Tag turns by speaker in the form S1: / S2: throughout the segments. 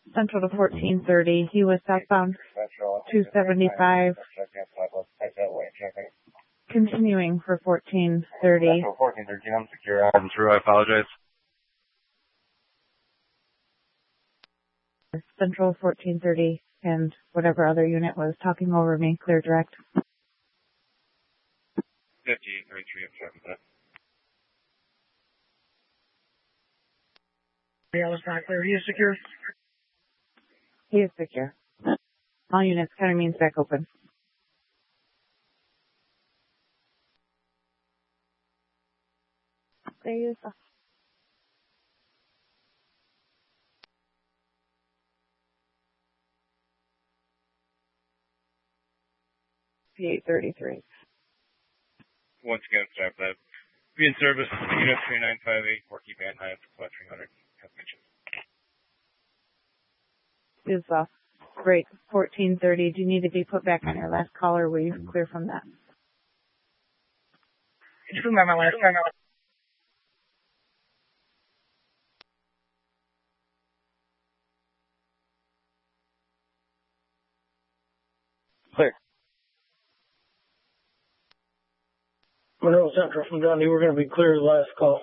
S1: Central to 1430. He was southbound 275. Continuing for 1430.
S2: 1413, I'm secure. I'm true. I apologize.
S1: Central 1430 and whatever other unit was talking over me. Clear direct.
S2: 5833, I'm checking that.
S3: Yeah, it's not clear. He is secure.
S1: He is secure. All units, counter means back open. There you go. P833.
S2: Once again, stop that. Be in service, unit 3958, Porky Van High, flat 300.
S1: Is great. 1430. Do you need to be put back on your last call, or were you clear from that?
S3: It's from my last.
S2: Clear.
S3: Monroe Central from Dundee. We're going to be clear the last call.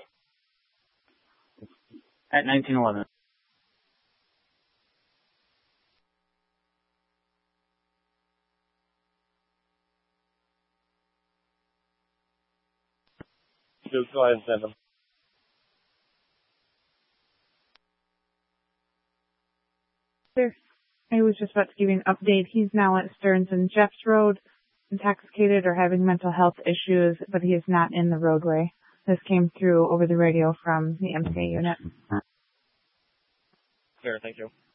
S4: At 1911.
S2: Just go ahead and send them.
S1: Clear. I was just about to give you an update. He's now at Stearns and Jeffs Road, intoxicated or having mental health issues, but he is not in the roadway. This came through over the radio from the MCA unit.
S2: Clear, thank you.